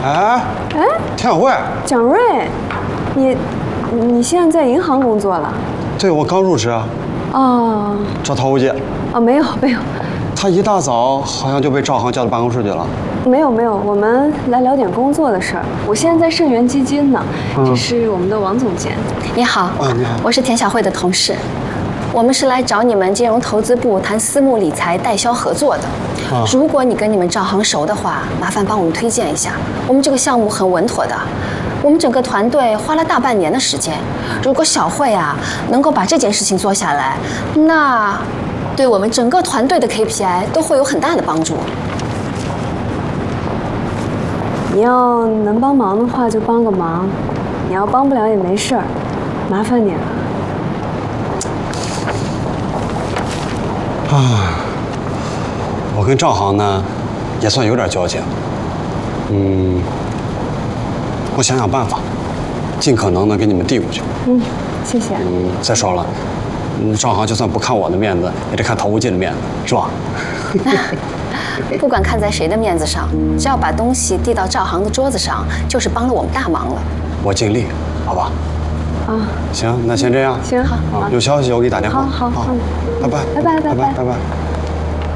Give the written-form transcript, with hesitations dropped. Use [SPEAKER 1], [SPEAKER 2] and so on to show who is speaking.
[SPEAKER 1] 哎，田小慧，
[SPEAKER 2] 蒋瑞，你现在在银行工作了？
[SPEAKER 1] 对，我刚入职啊。
[SPEAKER 2] 哦。
[SPEAKER 1] 找陶无忌。
[SPEAKER 2] 哦，没有。
[SPEAKER 1] 他一大早好像就被赵航叫到办公室去了。
[SPEAKER 2] 没有，我们来聊点工作的事儿。我现在在盛源基金呢，这是我们的王总监。
[SPEAKER 3] 你好。
[SPEAKER 1] 你好。
[SPEAKER 3] 我是田小慧的同事。我们是来找你们金融投资部谈私募理财代销合作的。如果你跟你们赵航熟的话，麻烦帮我们推荐一下。我们这个项目很稳妥的，我们整个团队花了大半年的时间。如果小慧能够把这件事情做下来，那对我们整个团队的 KPI 都会有很大的帮助。
[SPEAKER 2] 你要能帮忙的话就帮个忙，你要帮不了也没事儿，麻烦你了。
[SPEAKER 1] 我跟赵航呢，也算有点交情。我想想办法，尽可能的给你们递过去。
[SPEAKER 2] 谢谢。
[SPEAKER 1] 再说了，赵航就算不看我的面子，也得看陶无忌的面子，是吧？
[SPEAKER 3] 不管看在谁的面子上，只要把东西递到赵航的桌子上，就是帮了我们大忙了。
[SPEAKER 1] 我尽力，好吧？行，那先这样。
[SPEAKER 2] 行，好。
[SPEAKER 1] 有消息我给你打电话。
[SPEAKER 2] 好，
[SPEAKER 1] 拜拜。
[SPEAKER 2] 拜拜。